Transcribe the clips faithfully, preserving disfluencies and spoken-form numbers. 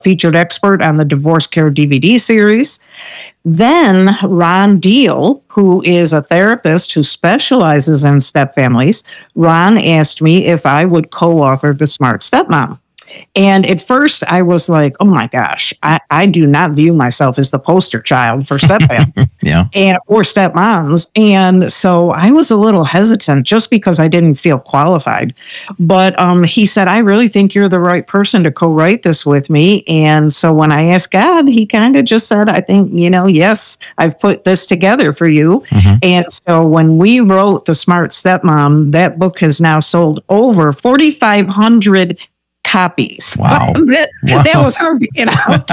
featured expert on the Divorce Care D V D series. Then Ron Deal, who is a therapist who specializes in step families, Ron asked me if I would co-author The Smart Stepmom. And at first I was like, oh my gosh, I, I do not view myself as the poster child for stepfamily yeah. and or stepmoms. And so I was a little hesitant just because I didn't feel qualified. But um, he said, I really think you're the right person to co-write this with me. And so when I asked God, he kind of just said, I think, you know, yes, I've put this together for you. Mm-hmm. And so when we wrote The Smart Stepmom, that book has now sold over forty-five hundred copies. Wow. that, wow. that was hard to get out.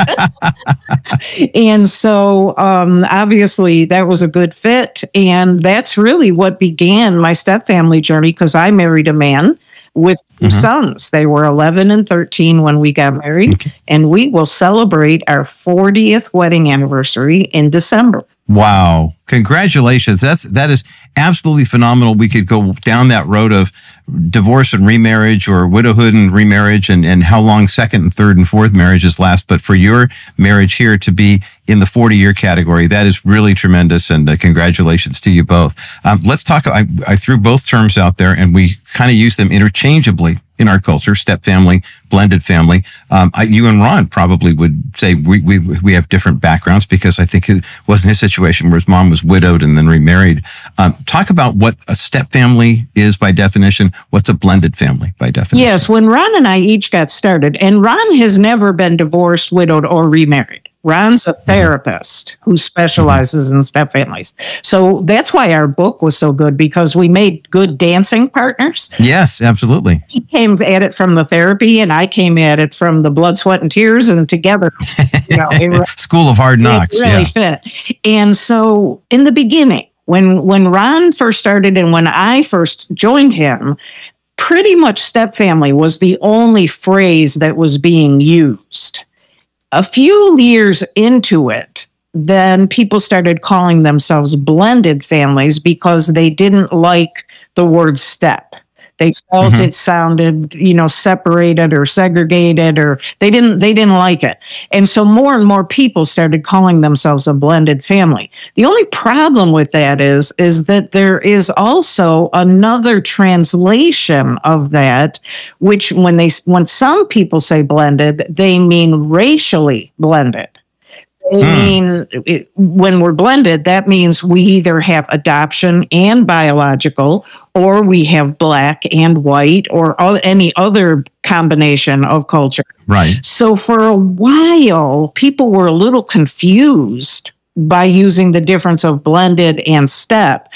And so um, obviously that was a good fit. And that's really what began my stepfamily journey, because I married a man with two mm-hmm. sons. They were eleven and thirteen when we got married. Okay. And we will celebrate our fortieth wedding anniversary in December. Wow. Congratulations. That's, that is absolutely phenomenal. We could go down that road of divorce and remarriage, or widowhood and remarriage, and, and how long second and third and fourth marriages last. But for your marriage here to be in the forty year category, that is really tremendous. And uh, congratulations to you both. Um, let's talk. I, I threw both terms out there and we kind of use them interchangeably in our culture: step family, blended family. Um, I, you and Ron probably would say we, we, we have different backgrounds, because I think it wasn't his situation where his mom was widowed and then remarried. Um, talk about what a step family is by definition. What's a blended family by definition? Yes, when Ron and I each got started, and Ron has never been divorced, widowed, or remarried. Ron's a therapist who specializes in step families. So that's why our book was so good, because we made good dancing partners. Yes, absolutely. He came at it from the therapy, and I came at it from the blood, sweat, and tears, and together, you know, it, School of Hard Knocks. It really yeah. fit. And so in the beginning, when when Ron first started and when I first joined him, pretty much step family was the only phrase that was being used. A few years into it, then people started calling themselves blended families because they didn't like the word step. They felt mm-hmm. it sounded, you know, separated or segregated, or they didn't they didn't like it. And so more and more people started calling themselves a blended family. The only problem with that is, is that there is also another translation of that, which when they when some people say blended, they mean racially blended. They hmm. mean it, when we're blended, that means we either have adoption and biological, or we have black and white, or any other combination of culture. Right. So for a while, people were a little confused by using the difference of blended and step.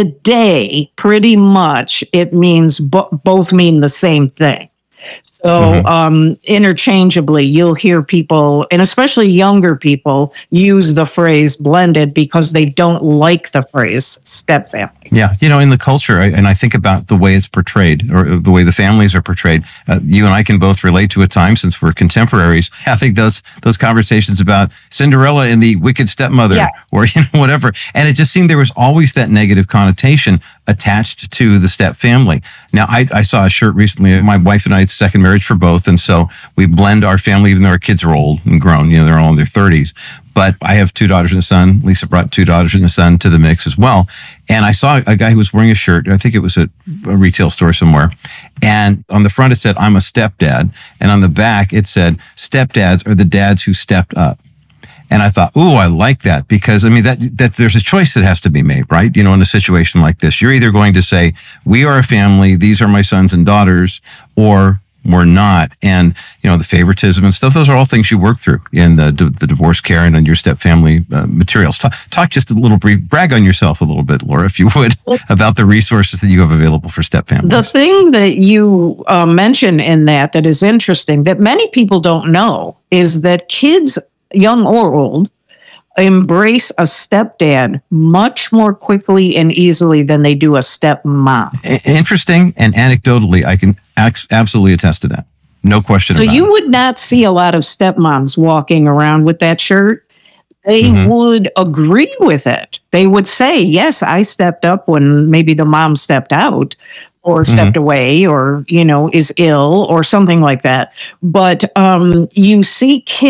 Today, pretty much, it means bo- both mean the same thing. So mm-hmm. um, interchangeably, you'll hear people, and especially younger people, use the phrase blended because they don't like the phrase step family. Yeah, you know, in the culture, and I think about the way it's portrayed, or the way the families are portrayed. Uh, you and I can both relate to a time, since we're contemporaries, having those those conversations about Cinderella and the wicked stepmother, yeah. or you know whatever. And it just seemed there was always that negative connotation attached to the step family. Now, I, I saw a shirt recently. My wife and I, it's second marriage for both, and so we blend our family, even though our kids are old and grown. You know, they're all in their thirties. But I have two daughters and a son. Lisa brought two daughters and a son to the mix as well. And I saw a guy who was wearing a shirt. I think it was at a retail store somewhere. And on the front, it said, "I'm a stepdad." And on the back, it said, "Stepdads are the dads who stepped up." And I thought, ooh, I like that, because I mean, that, that there's a choice that has to be made, right? You know, in a situation like this, you're either going to say, we are a family, these are my sons and daughters, or we're not. And, you know, the favoritism and stuff, those are all things you work through in the the divorce care and on your step family uh, materials. Talk, talk just a little brief, brag on yourself a little bit, Laura, if you would, about the resources that you have available for step families. The thing that you uh, mention in that that is interesting, that many people don't know, is that kids, young or old, embrace a stepdad much more quickly and easily than they do a stepmom. Interesting, and anecdotally, I can absolutely attest to that. No question so about it. So you would not see a lot of stepmoms walking around with that shirt. They mm-hmm. would agree with it. They would say, yes, I stepped up when maybe the mom stepped out, or stepped away or, you know, is ill or something like that. But um, you see kids